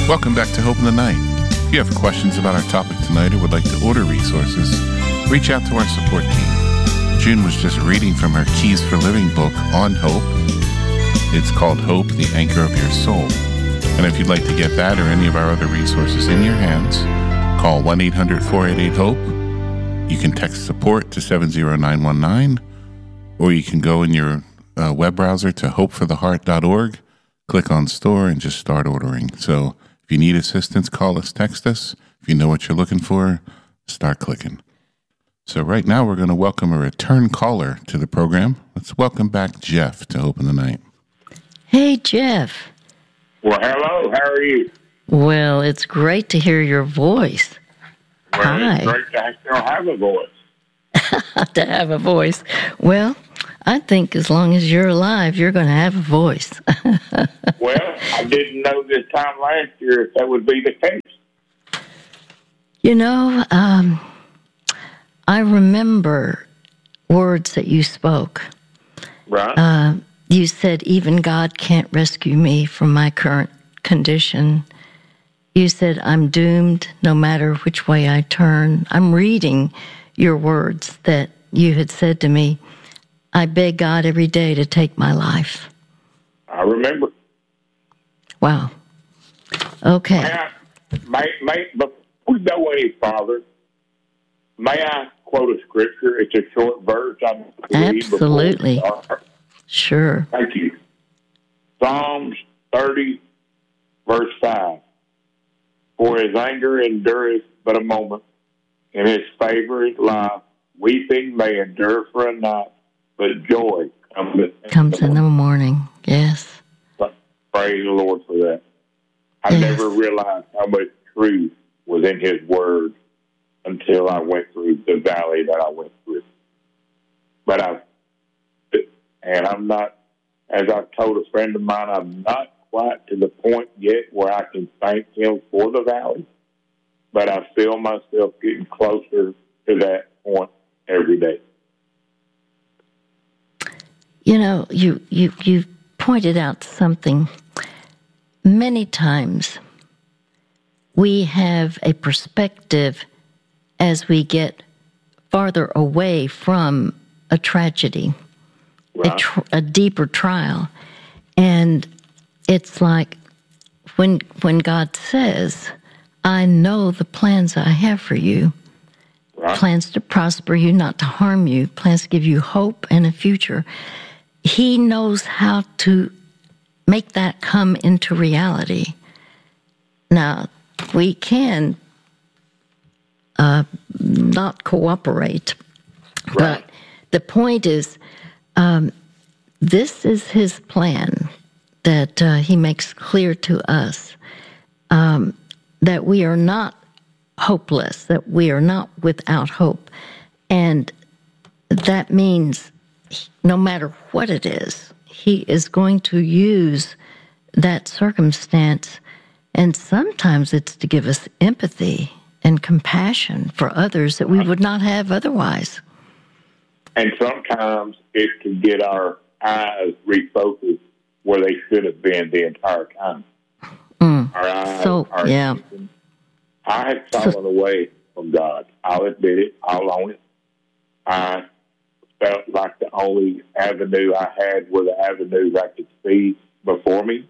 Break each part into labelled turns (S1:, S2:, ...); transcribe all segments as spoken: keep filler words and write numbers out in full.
S1: Welcome back to Hope in the Night. If you have questions about our topic tonight or would like to order resources, reach out to our support team. June was just reading from her Keys for Living book on hope. It's called Hope, the Anchor of Your Soul. And if you'd like to get that or any of our other resources in your hands, call one eight hundred four eight eight HOPE. You can text support to seven zero nine one nine, or you can go in your uh, web browser to hope for the heart dot org, click on store, and just start ordering. So if you need assistance, call us, text us. If you know what you're looking for, start clicking. So right now we're going to welcome a return caller to the program. Let's welcome back Jeff to Hope in the Night.
S2: Hey, Jeff.
S3: Well, hello. How are you?
S2: Well, it's great to hear your voice.
S3: Well,
S2: Hi.
S3: It's great to still have a voice.
S2: To have a voice. Well, I think as long as you're alive, you're going to have a voice.
S3: Well, I didn't know this time last year if that would be the case.
S2: You know, um, I remember words that you spoke.
S3: Right.
S2: Uh, you said, even God can't rescue me from my current condition. You said, I'm doomed no matter which way I turn. I'm reading your words that you had said to me. I beg God every day to take my life.
S3: I remember.
S2: Wow. Okay.
S3: May I, may, may, before we go any farther, may I quote a scripture? It's a short verse. I'm
S2: Absolutely. Sure.
S3: Thank you. Psalms thirty, verse five. For his anger endureth but a moment, and his favor is life. Weeping may endure for a night, but joy comes,
S2: comes in the morning. Yes.
S3: Praise the Lord for that. I
S2: yes.
S3: never realized how much truth was in his word until I went through the valley that I went through. But I, and I'm not, as I've told a friend of mine, I'm not quite to the point yet where I can thank him for the valley, but I feel myself getting closer to that point every day.
S2: You know, you, you, you pointed out something. Many times we have a perspective as we get farther away from a tragedy,
S3: Right.
S2: a, tr- a deeper trial. And it's like when when God says, I know the plans I have for you,
S3: Right.
S2: plans to prosper you, not to harm you, plans to give you hope and a future. He knows how to make that come into reality. Now, we can uh, not cooperate,
S3: Right.
S2: but the point is, um, this is his plan that uh, he makes clear to us, um, that we are not hopeless, that we are not without hope. And that means no matter what it is, he is going to use that circumstance. And sometimes it's to give us empathy and compassion for others that we would not have otherwise.
S3: And sometimes it's to get our eyes refocused where they should have been the entire time.
S2: Mm.
S3: Our eyes,
S2: So,
S3: our
S2: yeah.
S3: attention. I had fallen
S2: So,
S3: away from God. I'll admit it. I'll own it. I felt like the only avenue I had were the avenues I could see before me.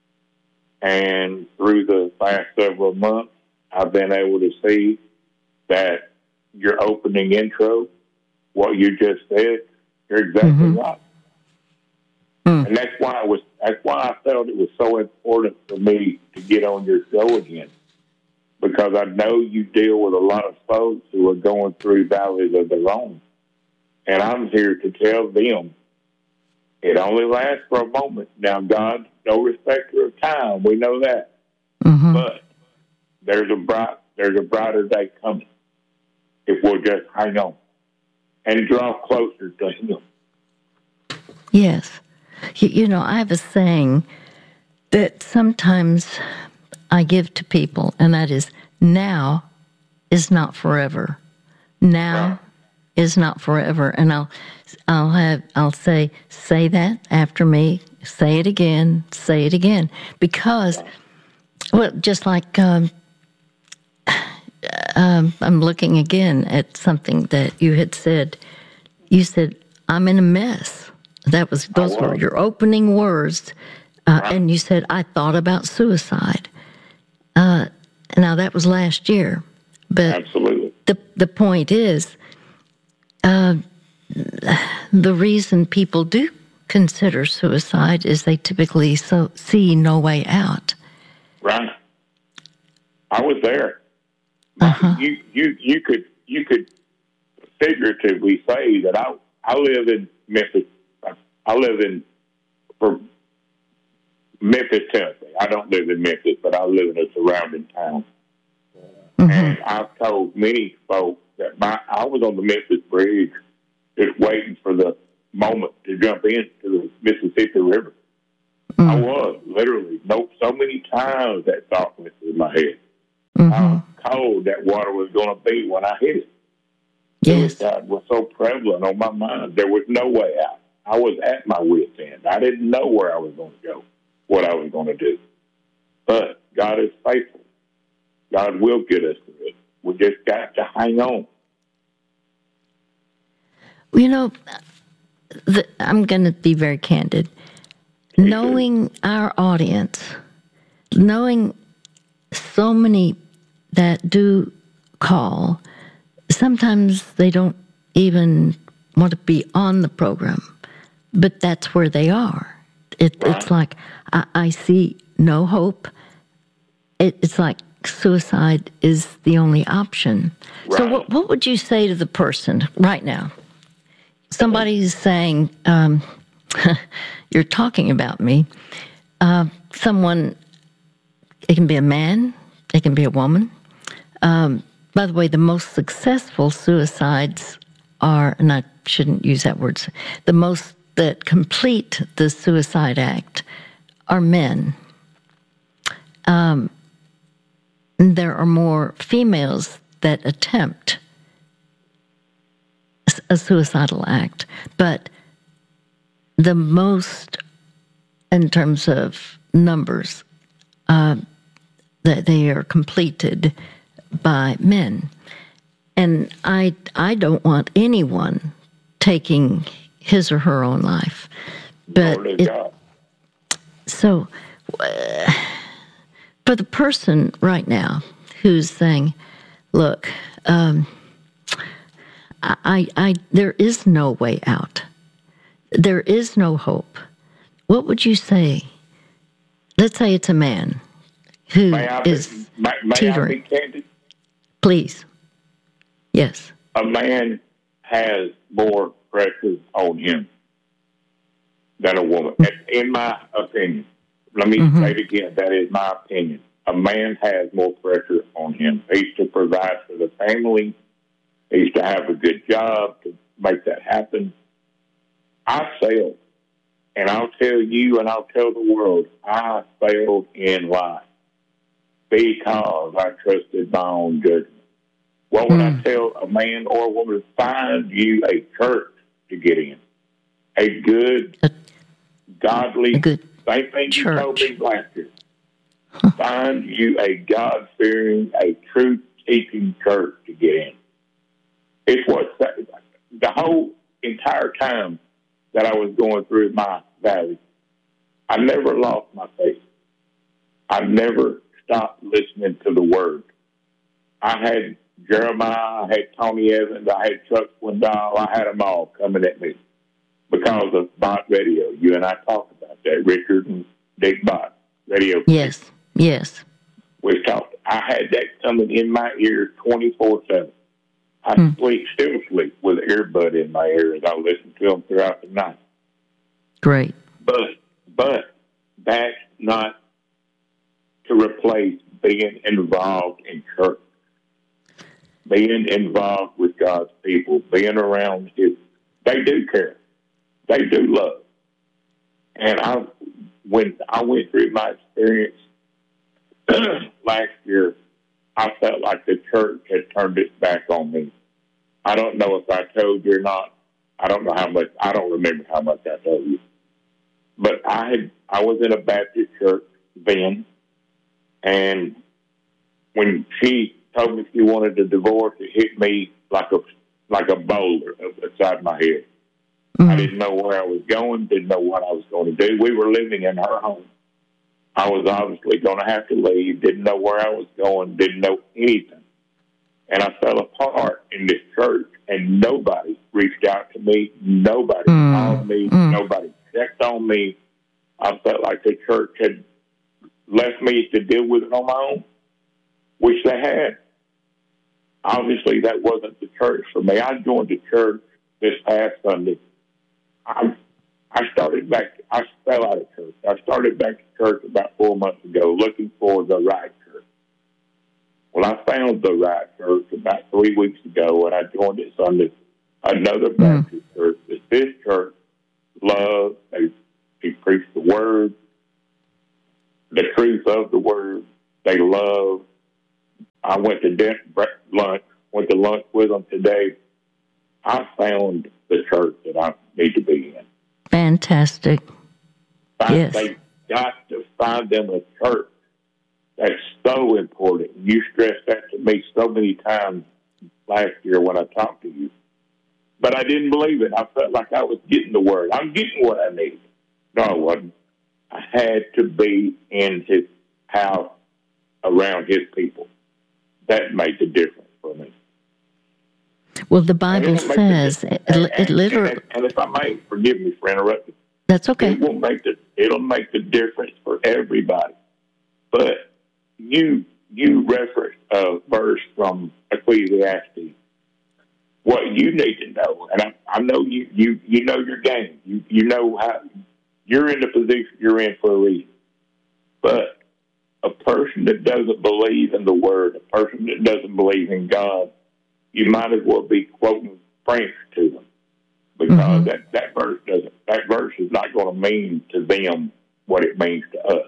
S3: And through the last several months, I've been able to see that your opening intro, what you just said, you're exactly
S2: mm-hmm.
S3: right.
S2: Mm.
S3: And that's why I was. That's why I felt it was so important for me to get on your show again, because I know you deal with a lot of folks who are going through valleys of their own, and I'm here to tell them it only lasts for a moment. Now, God, no respecter of time, we know that,
S2: mm-hmm.
S3: but there's a bright, there's a brighter day coming if we'll just hang on and draw closer to Him.
S2: Yes. You, you know, I have a saying that sometimes I give to people, and that is, now is not forever. Now
S3: Right.
S2: is not forever. And I'll I'll have I'll say, say that after me, say it again, say it again. Because Well, just like um, um, I'm looking again at something that you had said. You said, "I'm in a mess." That was those were your opening words, uh, right. And you said, "I thought about suicide." Uh, now that was last year, but
S3: absolutely.
S2: The the point is, uh, the reason people do consider suicide is they typically so see no way out.
S3: Right. I was there.
S2: Uh-huh.
S3: You you you could you could figuratively say that I I live in Memphis. I live in for Memphis, Tennessee. I don't live in Memphis, but I live in a surrounding town. Mm-hmm. And I've told many folks that my I was on the Memphis Bridge, just waiting for the moment to jump into the Mississippi River. Mm-hmm. I was literally no so many times that thought went through my head. Mm-hmm. How cold that water was going to be when I hit it.
S2: Yes.
S3: Suicide was so prevalent on my mind. There was no way out. I was at my wit's end. I didn't know where I was going to go, what I was going to do. But God is faithful. God will get us through it. We just got to hang on.
S2: You know, the, I'm going to be very candid. Me knowing too. Our audience, knowing so many that do call, sometimes they don't even want to be on the program, but that's where they are. It, right. It's like, I, I see no hope. It, it's like suicide is the only option. Right. So what, what would you say to the person right now? Somebody's saying, um, you're talking about me. Uh, someone, it can be a man, it can be a woman. Um, by the way, the most successful suicides are, and I shouldn't use that word, the most that complete the suicide act are men. Um, there are more females that attempt a suicidal act, but the most, in terms of numbers, uh, that they are completed by men. And I, I don't want anyone taking his or her own life. But it, so uh, for the person right now who's saying, look, um, I, I, there is no way out. There is no hope. What would you say? Let's say it's a man who
S3: may I
S2: is
S3: be, may, may
S2: teetering.
S3: I be candid?
S2: Please. Yes.
S3: A man has more pressure on him than a woman. In my opinion, let me mm-hmm. say it again, that is my opinion. A man has more pressure on him. He's to provide for the family. He's to have a good job to make that happen. I failed. And I'll tell you and I'll tell the world, I failed in life because I trusted my own judgment. What would mm. I tell a man or a woman? Find you a church to get in. A good, a, godly, a good same thing church. You told me last year. Huh. Find you a God-fearing, a truth-teaching church to get in. It's what the whole entire time that I was going through my valley, I never lost my faith. I never stopped listening to the Word. I had Jeremiah, I had Tony Evans, I had Chuck Swindoll, I had them all coming at me because of Bott Radio. You and I talked about that, Richard and Dick Bott Radio.
S2: Yes, yes.
S3: We talked. I had that coming in my ears twenty-four seven. I hmm. sleep, still sleep with an earbud in my ear as I listen to them throughout the night.
S2: Great.
S3: But, but that's not to replace being involved in church, being involved with God's people, being around His. They do care. They do love. And I, when I went through my experience last year, I felt like the church had turned its back on me. I don't know if I told you or not. I don't know how much. I don't remember how much I told you. But I had. I was in a Baptist church then, And when she told me she wanted a divorce, it hit me like a like a boulder upside my head. Mm-hmm. I didn't know where I was going, didn't know what I was going to do. We were living in her home. I was obviously going to have to leave, didn't know where I was going, didn't know anything. And I fell apart in this church, and nobody reached out to me. Nobody mm. called me. Mm. Nobody checked on me. I felt like the church had left me to deal with it on my own, which they had. Obviously, that wasn't the church for me. I joined the church this past Sunday. I, I started back, I fell out of church. I started back to church about four months ago looking for the right church. Well, I found the right church about three weeks ago, and I joined it Sunday. Another Baptist mm. church. This church loves, they, they preach the word, the truth of the word. They love. I went to dinner, lunch, went to lunch with them today. I found the church that I need to be in.
S2: Fantastic.
S3: I,
S2: yes.
S3: They got to find them a church. That's so important. You stressed that to me so many times last year when I talked to you. But I didn't believe it. I felt like I was getting the word. I'm getting what I need. No, I wasn't. I had to be in his house around his people. That made the difference for me.
S2: Well, the Bible says
S3: the,
S2: it,
S3: and,
S2: it literally.
S3: And, and if I may, forgive me for interrupting.
S2: That's okay.
S3: It will make the it'll make the difference for everybody. But you you referenced a verse from Ecclesiastes. What you need to know, and I, I know you, you you know your game. You you know how you're in the position you're in for a reason. But a person that doesn't believe in the Word, a person that doesn't believe in God, you might as well be quoting French to them, because mm-hmm. that, that verse doesn't. That verse is not going to mean to them what it means to us.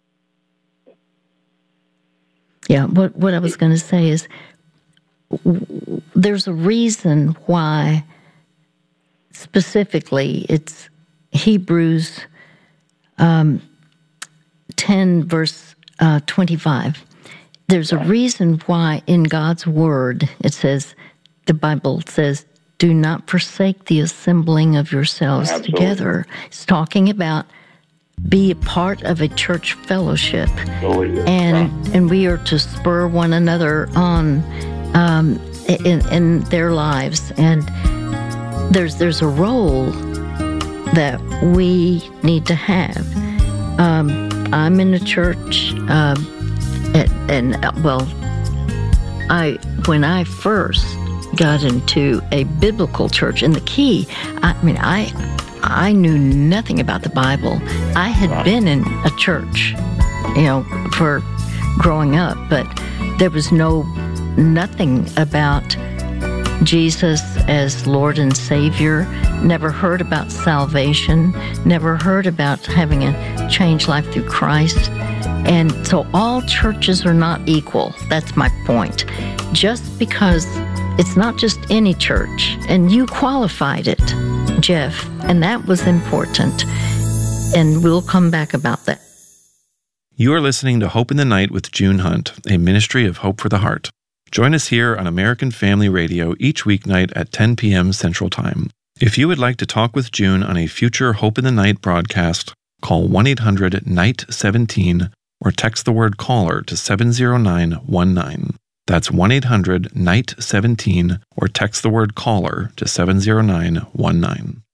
S2: Yeah, what what I was going to say is, w- there's a reason why specifically it's Hebrews um, ten verse uh, twenty-five. There's a reason why in God's Word it says, the Bible says, do not forsake the assembling of yourselves Absolutely. Together. It's talking about be a part of a church fellowship. Absolutely. And right. and we are to spur one another on um, in, in their lives. And there's there's a role that we need to have. Um, I'm in a church, um, and, and well, I when I first got into a biblical church, and the key, I mean, I I knew nothing about the Bible. I had wow. been in a church, you know, for growing up, but there was no nothing about Jesus as Lord and Savior. Never heard about salvation. Never heard about having a changed life through Christ. And so all churches are not equal. That's my point. Just because it's not just any church, and you qualified it, Jeff, and that was important. And we'll come back about that.
S4: You are listening to Hope in the Night with June Hunt, a ministry of Hope for the Heart. Join us here on American Family Radio each weeknight at ten p.m. Central Time. If you would like to talk with June on a future Hope in the Night broadcast, call one eight hundred N I G H T seventeen or text the word CALLER to seven zero nine one nine. That's one eight hundred N I G H T seventeen or text the word CALLER to seven zero nine one nine.